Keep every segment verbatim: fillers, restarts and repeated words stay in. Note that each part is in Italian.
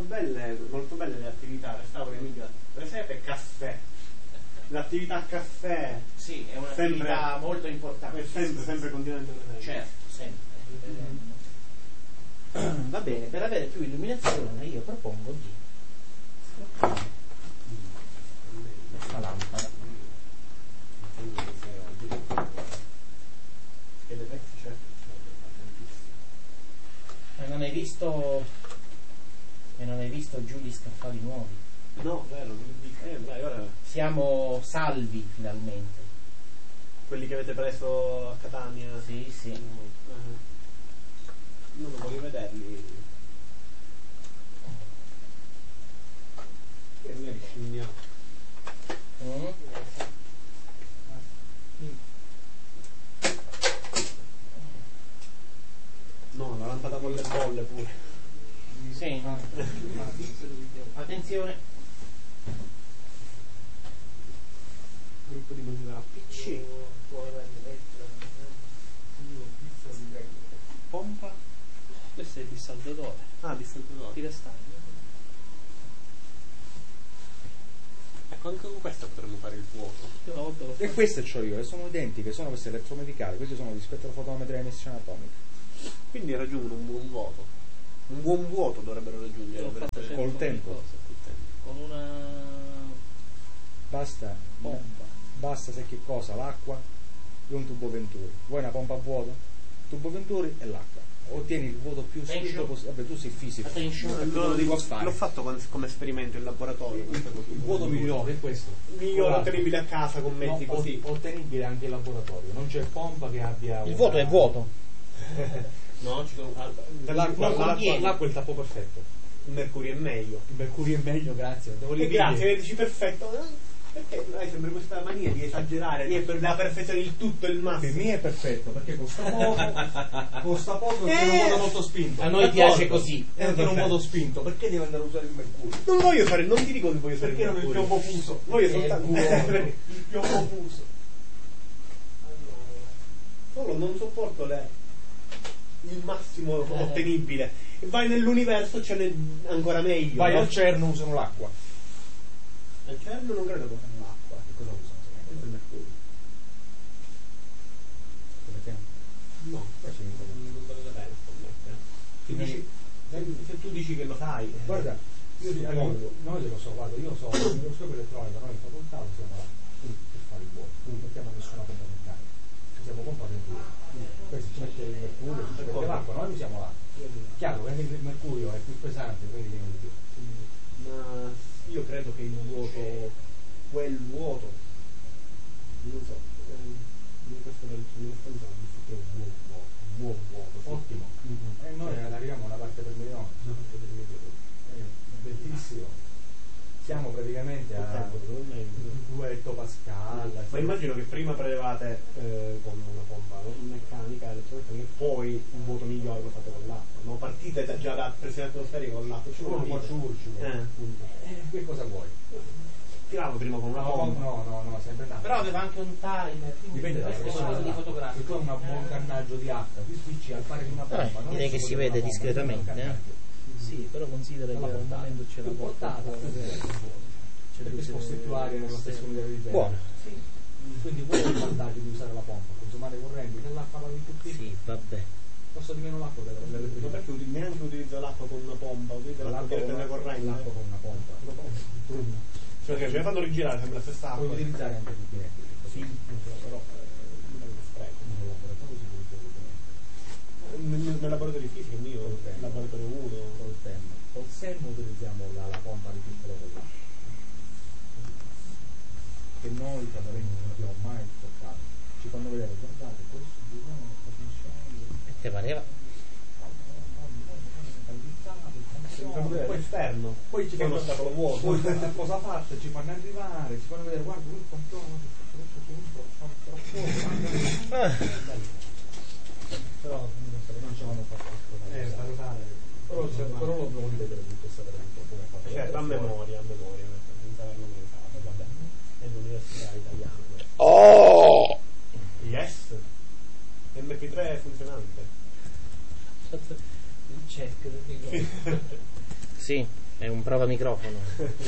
belle, molto belle le attività, restauro Emilia, presepe e caffè. L'attività caffè, sì, è un'attività sempre, molto importante. È sempre, sempre continuamente presente. Certo, sempre. Mm-hmm. Va bene, per avere più illuminazione io propongo di questa lampada. E non hai visto e non hai visto giù gli scaffali nuovi? No, vero, eh, dai, ora siamo salvi finalmente. Quelli che avete preso a Catania? Sì, sì. Uh-huh. Non voglio vederli. Che mi avviciniamo. Mm. No, la lampada con le bolle pure. Sì. Attenzione. Gruppo di musica P C. Pompa. Questo è il dissaltatore. Ah, dissaltatore. Tira stagno. Ecco, anche con questo potremmo fare il fuoco. E queste c'ho io, e sono identiche, sono queste elettromedicali, questi sono gli spettrofotometri a emissione atomica. Quindi raggiungono un buon vuoto. Un buon vuoto dovrebbero raggiungere col tempo. Cose, con una basta pompa. Basta se che cosa? L'acqua e un tubo Venturi. Vuoi una pompa a vuoto? Tubo Venturi e l'acqua. Ottieni il vuoto più spinto possibile. Vabbè, tu sei fisico. No, dico, l'ho fatto con, come esperimento in laboratorio. Il, il vuoto migliore è questo. Migliore ottenibile a casa con mezzi no, così. Ottenibile anche in laboratorio. Non c'è pompa che abbia. Il una... vuoto è vuoto. No, ci sono. L'acqua, l'acqua, l'acqua è il tappo perfetto. Il mercurio è meglio. Il mercurio è meglio, grazie. Devo e grazie, vedici perfetto. Perché hai sempre questa mania di esagerare, di per la perfezione, il tutto, il massimo. Per me è perfetto, perché costa poco, costa poco e eh, tiene un modo molto spinto. A noi piace così. E tiene un modo spinto, perché devi andare a usare il mercurio? Non voglio fare, non ti dico che voglio fare perché il mercurio. non il piombo fuso? Voglio soltanto il piombo fuso. Solo non sopporto le, il massimo eh. ottenibile. E vai nell'universo, ce n'è ancora meglio. Vai no? al CERN, usano l'acqua. Al CERN non credo che usano l'acqua. Che cosa usano? Sempre il mercurio. Perché? No, questo non volete bene scommettere. Se tu dici che lo sai, guarda, io sì, allora, noi lo so, guarda, io so, il microscopio elettronico, noi in facoltà usiamo là, per fare il vuoto, non mettiamo nessuna pompa meccanica, usiamo pompa mercurio. Poi se ci mette il mercurio, se ci mette l'acqua, noi usiamo l'acqua. Chiaro, perché il mercurio è più pesante, quindi viene di più. Ma io credo che il vuoto, quel vuoto, non so, in questo del stanza che è un buon vuoto, un buon vuoto, ottimo. Mm-hmm. E noi arriviamo a una parte per milione, è bellissimo. Siamo praticamente a due ettopascal. Ma immagino che prima prelevate eh, con una pompa meccanica, elettromeccanica, e poi un vuoto migliore lo fate con l'acqua. No, partite da, già da pressione atmosferica con l'acqua. Ci vuole un po' eh. Che cosa vuoi? Tiravo prima con una no, pompa. No, no, no, sempre tanto. Però aveva anche un timer. Dipende da cosa di fotografia. Se tu hai un buon cannaggio di acqua, ti switchi al fare di una pompa. Eh, direi che si vede discretamente. Eh? Sì, però considera che al momento c'è la portata. Perché sposti più aria nello stesso livello di terra. Buono. Sì. Quindi quello è il vantaggio di usare la pompa, consumare correnti, che l'acqua va di tutti. Sì, vabbè. Costa di meno l'acqua della Ma perché neanche utilizza l'acqua con una pompa, utilizza l'acqua per prendere corrente. L'acqua con una pompa. Cioè che ce ne fanno rigirare sempre la stessa acqua. Puoi utilizzare anche più diretti. Sì, però non è spreco. Nel laboratorio si può utilizzare. Nel, nel laboratorio di fisica mio, nel laboratorio uno. Col S E M. Col S E M utilizziamo la, la pompa di piccolo collante. Che noi praticamente non abbiamo mai toccato. Ci fanno vedere, guardate, questo bisogna la funzione. E te pareva? Poi esterno, poi ci fanno stato vuoto. Poi questa cosa fatta ci fanno arrivare, ci fanno vedere, guarda, lui controlla, però non ci vanno fatto eh, salutare. Però, però lo devo rivedere tutto e sapere tutto come fa. Certo, a memoria, a memoria, senza averlo pensato, vabbè. È l'università italiana. Oh! Yes! M P tre è funzionante. Il check del microfono. Sì, M Prova microfono.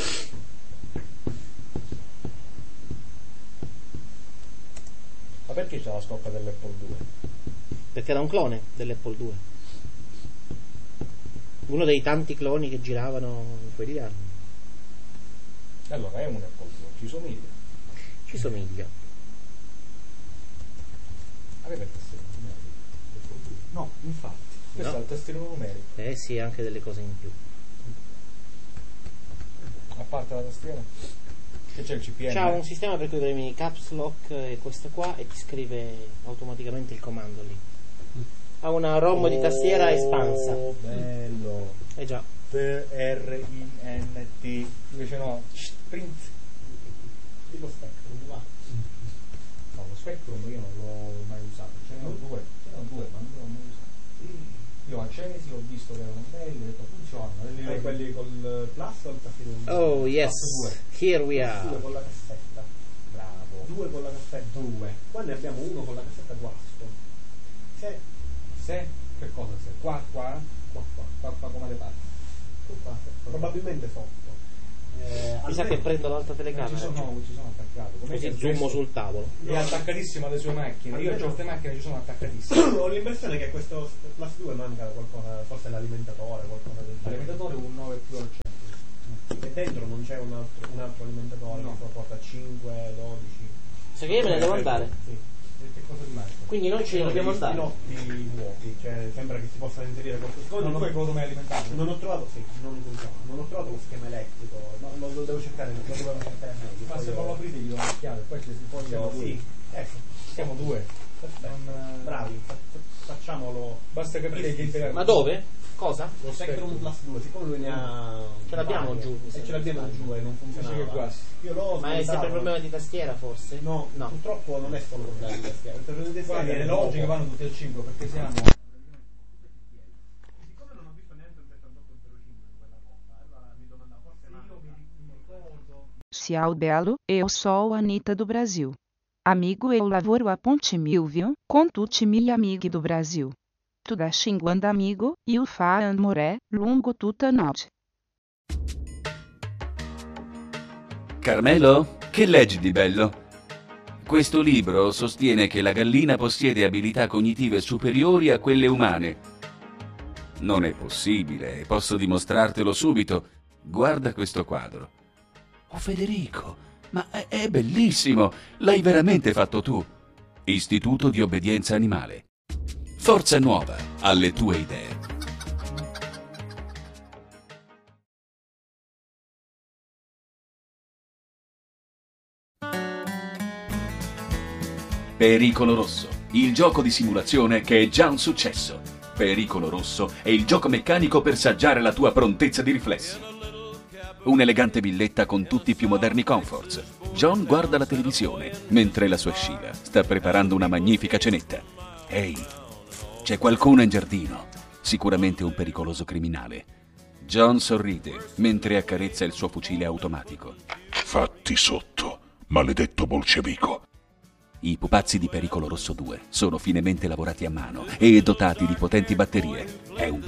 Ma perché c'è la scocca dell'Apple due? Perché era un clone dell'Apple due. Uno dei tanti cloni che giravano in quegli anni. Allora è un Apple due, ci somiglia. Ci somiglia. Aveva il tastierino numerico? No, infatti. Questo No. è il tastierino numerico. Eh sì, anche delle cose in più. A parte la tastiera? Che c'è il C P M? C'ha un sistema per cui premi caps lock e questo qua e ti scrive automaticamente il comando lì. Ha una ROM di tastiera espansa. Oh, bello. Eh già. T R I N T. Invece no, print. Tipo Spectrum, va. No, lo Spectrum io non l'ho mai usato. Ce ne ho due, ce ne ho due, ma non l'ho mai usato. Io accesi, ho visto che erano belli, ho detto funzionano. Hai quelli col plus o il tastierino? Oh yes, here we Due are. con la cassetta. Bravo. Due con la cassetta. Due. Qua ne abbiamo uno con la cassetta guasto. Se Se? Che cosa se? Qua, qua? qua, qua, Qua, qua come le parti? qua, probabilmente sotto. Eh, Mi sa che almeno- prendo l'altra Non ci telecamera. sono, ci sono attaccato. Come Così zoom sul tavolo. È attaccatissimo alle sue macchine. Io ho queste macchine, ci sono attaccatissime. Ho l'impressione che questo Plus due manca qualcosa, forse l'alimentatore, qualcosa del genere. L'alimentatore un nove più al centro. E dentro non c'è un altro, un altro alimentatore No. che porta cinque, dodici. Sa che io me ne devo andare. Sì. E che cosa rimane? Quindi noi ce ne dobbiamo andare. Pinotti vuoti, cioè sembra che si possa inserire qualcosa. Non puoi come alimentare? Non ho trovato, sì, non funziona. Non ho trovato lo schema elettrico, no, lo, lo devo cercare, lo dovevo cercare meglio. Ma Poi se io- non lo aprite gli do una chiave, poi ci si può Siamo, sì, ecco, Siamo due. perfetto. Non- Bravi, fa- fa- facciamolo. Basta capire che integrare. Ma dove? Cosa? Lo Spectrum Plus due, siccome lui ne ha. Ce l'abbiamo varie, giù, mi E sa. ce l'abbiamo giù e non funzionava. Dice che guasti. Io l'ho Ma è sempre smontato. il problema di tastiera forse? No, No. purtroppo non è solo problema di tastiera. Il problema di tastiera Guarda, è le logiche vanno tutte al cinque perché siamo. Siccome non ho visto neanche un settantotto zero cinque in quella cosa, allora mi domandavo forse Io mi mi ricordo. Ciao Belo, eu sou Anitta do Brasil. Amigo, eu lavoro a Ponte Milvio, com tutti mille amici do Brasil. Tu da xingando amigo, e o fa moré, lungo tutta notte. Carmelo, che leggi di bello? Questo libro sostiene che la gallina possiede abilità cognitive superiori a quelle umane. Non è possibile, posso dimostrartelo subito. Guarda questo quadro. Oh Federico, ma è, è bellissimo! L'hai veramente fatto tu. Istituto di obbedienza animale. Forza nuova alle tue idee. Pericolo Rosso, il gioco di simulazione che è già un successo. Pericolo Rosso è il gioco meccanico per saggiare la tua prontezza di riflessi. Un'elegante villetta con tutti i più moderni comforts. John guarda la televisione, mentre la sua Sheila sta preparando una magnifica cenetta. Ehi, c'è qualcuno in giardino, sicuramente un pericoloso criminale. John sorride, mentre accarezza il suo fucile automatico. Fatti sotto, maledetto bolscevico. I pupazzi di Pericolo Rosso due sono finemente lavorati a mano e dotati di potenti batterie. È un